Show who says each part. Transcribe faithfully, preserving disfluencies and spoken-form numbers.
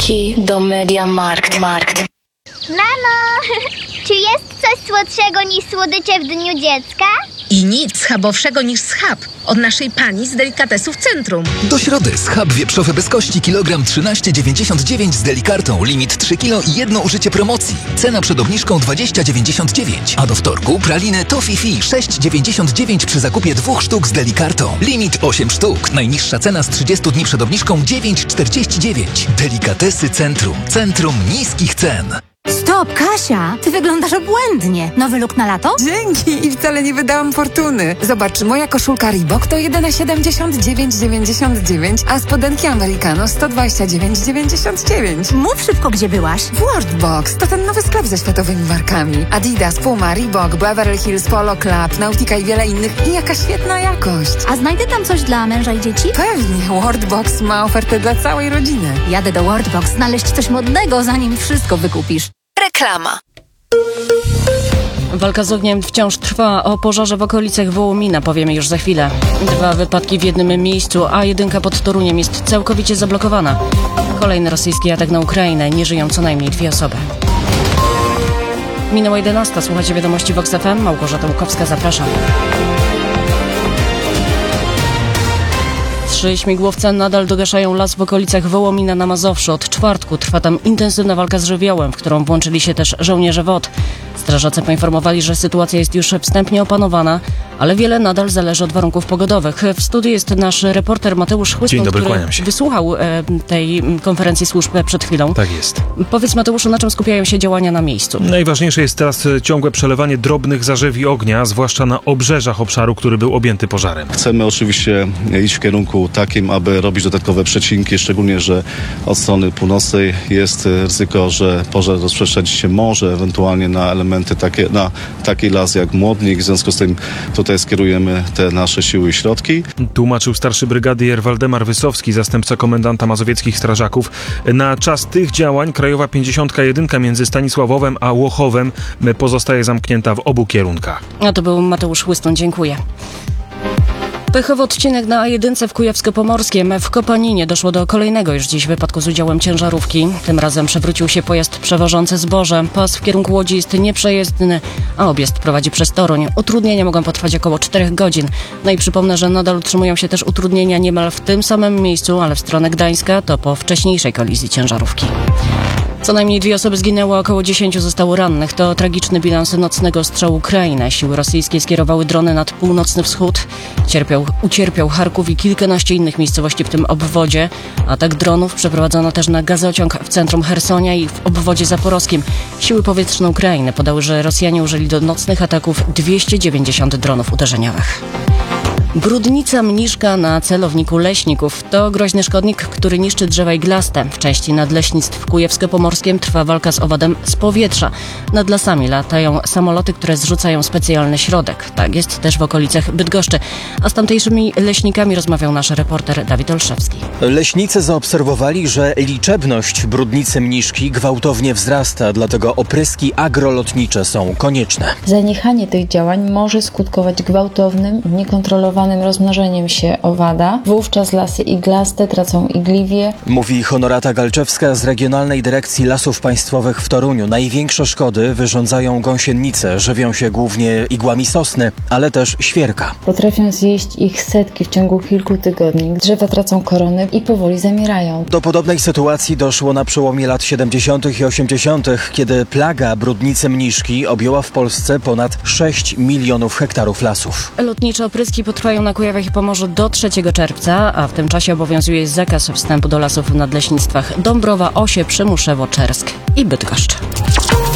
Speaker 1: Wchodzi do MediaMarkt. Markt.
Speaker 2: Mamo, czy jest coś słodszego niż słodycze w Dniu Dziecka?
Speaker 3: I nic schabowszego niż schab od naszej pani z delikatesów Centrum.
Speaker 4: Do środy schab wieprzowy bez kości kilogram trzynaście dziewięćdziesiąt dziewięć z delikartą. Limit trzy kilo i jedno użycie promocji. Cena przed obniżką dwadzieścia dziewięćdziesiąt dziewięć. A do wtorku praliny Toffee sześć dziewięćdziesiąt dziewięć przy zakupie dwóch sztuk z delikartą. Limit osiem sztuk. Najniższa cena z trzydziestu dni przed obniżką dziewięć czterdzieści dziewięć. Delikatesy Centrum. Centrum niskich cen.
Speaker 5: Stop, Kasia! Ty wyglądasz obłędnie. Nowy look na lato?
Speaker 6: Dzięki i wcale nie wydałam fortuny. Zobacz, moja koszulka Reebok to jedyne siedemdziesiąt dziewięć dziewięćdziesiąt dziewięć, a spodenki Americano sto dwadzieścia dziewięć dziewięćdziesiąt dziewięć.
Speaker 5: Mów szybko, gdzie byłaś.
Speaker 6: W Worldbox to ten nowy sklep ze światowymi markami. Adidas, Puma, Reebok, Beverly Hills, Polo Club, Nautica i wiele innych. I jaka świetna jakość.
Speaker 5: A znajdę tam coś dla męża i dzieci?
Speaker 6: Pewnie, Worldbox ma ofertę dla całej rodziny.
Speaker 5: Jadę do Worldbox znaleźć coś modnego, zanim wszystko wykupisz.
Speaker 7: Reklama.
Speaker 8: Walka z ogniem wciąż trwa. O pożarze w okolicach Wołomina powiemy już za chwilę. Dwa wypadki w jednym miejscu, a jedynka pod Toruniem jest całkowicie zablokowana. Kolejny rosyjski atak na Ukrainę. Nie żyją co najmniej dwie osoby. Minęła jedenasta. Słuchacie wiadomości Vox F M. Małgorzata Łukowska, zapraszam. Trzy śmigłowce nadal dogaszają las w okolicach Wołomina na Mazowszu. Od czwartku trwa tam intensywna walka z żywiołem, w którą włączyli się też żołnierze W O D. Strażacy poinformowali, że sytuacja jest już wstępnie opanowana, ale wiele nadal zależy od warunków pogodowych. W studiu jest nasz reporter Mateusz Chłyston,
Speaker 9: dobry,
Speaker 8: który
Speaker 9: kłaniam się.
Speaker 8: wysłuchał e, tej konferencji służb przed chwilą.
Speaker 9: Tak jest.
Speaker 8: Powiedz, Mateuszu, na czym skupiają się działania na miejscu?
Speaker 9: Najważniejsze jest teraz ciągłe przelewanie drobnych zarzewi ognia, zwłaszcza na obrzeżach obszaru, który był objęty pożarem.
Speaker 10: Chcemy oczywiście iść w kierunku takim, aby robić dodatkowe przecinki, szczególnie, że od strony północnej jest ryzyko, że pożar rozprzestrzenić się może ewentualnie na elementy takie, na taki las jak Młodnik. W związku z tym tutaj skierujemy te nasze siły i środki.
Speaker 9: Tłumaczył starszy brygadier Waldemar Wysowski, zastępca komendanta mazowieckich strażaków. Na czas tych działań Krajowa pięćdziesiąt jeden między Stanisławowem a Łochowem pozostaje zamknięta w obu kierunkach.
Speaker 8: A to był Mateusz Chłyston, dziękuję. Pechowy odcinek na A jeden w Kujawsko-Pomorskiem. W Kopaninie doszło do kolejnego już dziś wypadku z udziałem ciężarówki. Tym razem przewrócił się pojazd przewożący zboże. Pas w kierunku Łodzi jest nieprzejezdny, a objazd prowadzi przez Toruń. Utrudnienia mogą potrwać około czterech godzin. No i przypomnę, że nadal utrzymują się też utrudnienia niemal w tym samym miejscu, ale w stronę Gdańska to po wcześniejszej kolizji ciężarówki. Co najmniej dwie osoby zginęły, około dziesięciu zostało rannych. To tragiczny bilans nocnego ostrzału Ukrainy. Siły rosyjskie skierowały drony nad północny wschód. Cierpiał, ucierpiał Charków i kilkanaście innych miejscowości w tym obwodzie. Atak dronów przeprowadzono też na gazociąg w centrum Chersonia i w obwodzie zaporowskim. Siły powietrzne Ukrainy podały, że Rosjanie użyli do nocnych ataków dwieście dziewięćdziesiąt dronów uderzeniowych. Brudnica mniszka na celowniku leśników. To groźny szkodnik, który niszczy drzewa iglaste. W części nadleśnictw kujawsko-pomorskim trwa walka z owadem z powietrza. Nad lasami latają samoloty, które zrzucają specjalny środek. Tak jest też w okolicach Bydgoszczy. A z tamtejszymi leśnikami rozmawiał nasz reporter Dawid Olszewski.
Speaker 11: Leśnicy zaobserwowali, że liczebność brudnicy mniszki gwałtownie wzrasta, dlatego opryski agrolotnicze są konieczne.
Speaker 12: Zaniechanie tych działań może skutkować gwałtownym, niekontrolowanym rozmnożeniem się owada. Wówczas lasy iglaste tracą igliwie.
Speaker 11: Mówi Honorata Galczewska z Regionalnej Dyrekcji Lasów Państwowych w Toruniu. Największe szkody wyrządzają gąsienice. Żywią się głównie igłami sosny, ale też świerka.
Speaker 12: Potrafią zjeść ich setki w ciągu kilku tygodni. Drzewa tracą korony i powoli zamierają.
Speaker 11: Do podobnej sytuacji doszło na przełomie lat siedemdziesiątych i osiemdziesiątych, kiedy plaga brudnicy mniszki objęła w Polsce ponad sześć milionów hektarów lasów.
Speaker 8: Lotnicze opryski potrwają na Kujawach i Pomorzu do trzeciego czerwca, a w tym czasie obowiązuje zakaz wstępu do lasów w nadleśnictwach Dąbrowa, Osie, Przymuszewo, Czersk i Bydgoszcz.